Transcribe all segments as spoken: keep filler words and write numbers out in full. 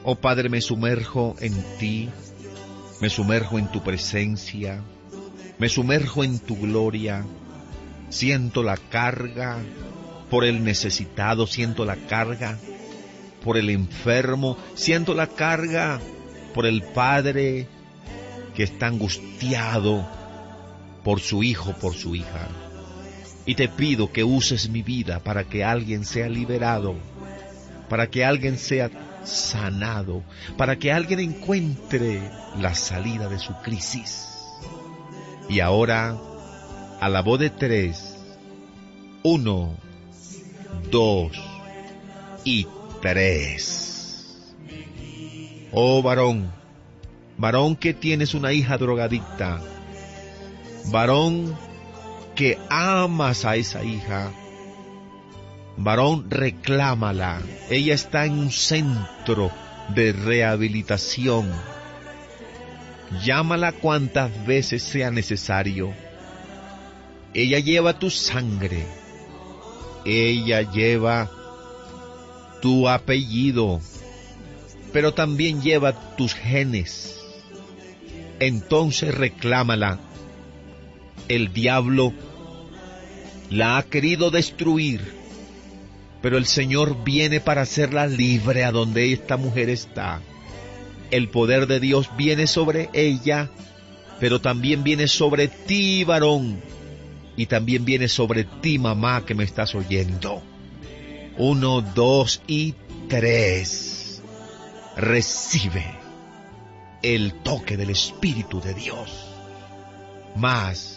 Oh Padre, me sumerjo en ti, me sumerjo en tu presencia, me sumerjo en tu gloria. Siento la carga por el necesitado, siento la carga por el enfermo, siento la carga por el padre que está angustiado por su hijo, por su hija. Y te pido que uses mi vida para que alguien sea liberado, para que alguien sea sanado, para que alguien encuentre la salida de su crisis. Y ahora, a la voz de tres, uno, dos y tres. Oh varón, varón que tienes una hija drogadicta, varón que amas a esa hija, varón, reclámala. Ella está en un centro de rehabilitación. Llámala cuantas veces sea necesario. Ella lleva tu sangre. Ella lleva tu apellido, pero también lleva tus genes. Entonces reclámala. El diablo la ha querido destruir, pero el Señor viene para hacerla libre a donde esta mujer está. El poder de Dios viene sobre ella, pero también viene sobre ti, varón, y también viene sobre ti, mamá, que me estás oyendo. Uno, dos y tres. Recibe el toque del Espíritu de Dios. Más,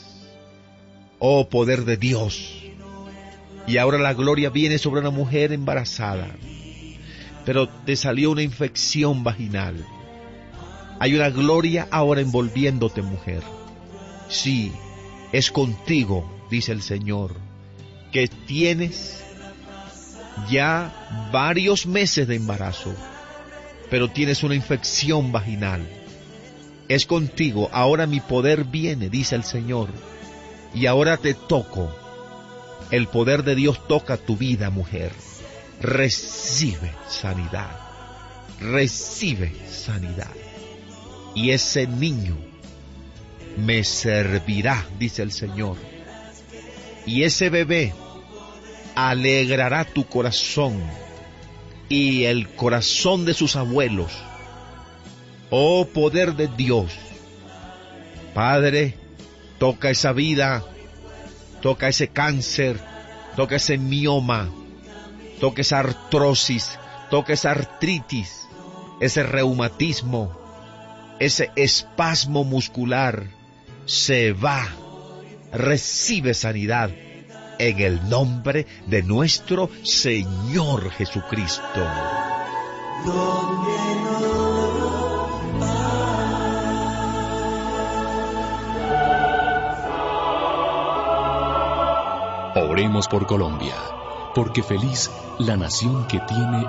oh poder de Dios. Y ahora la gloria viene sobre una mujer embarazada, pero te salió una infección vaginal. Hay una gloria ahora envolviéndote, mujer. Sí, es contigo, dice el Señor, que tienes ya varios meses de embarazo, pero tienes una infección vaginal. Es contigo, ahora mi poder viene, dice el Señor, y ahora te toco. El poder de Dios toca tu vida, mujer. Recibe sanidad. Recibe sanidad. Y ese niño me servirá, dice el Señor. Y ese bebé alegrará tu corazón y el corazón de sus abuelos. Oh poder de Dios. Padre, toca esa vida. Toca ese cáncer, toca ese mioma, toca esa artrosis, toca esa artritis, ese reumatismo, ese espasmo muscular. Se va, recibe sanidad en el nombre de nuestro Señor Jesucristo. Oremos por Colombia, porque feliz la nación que tiene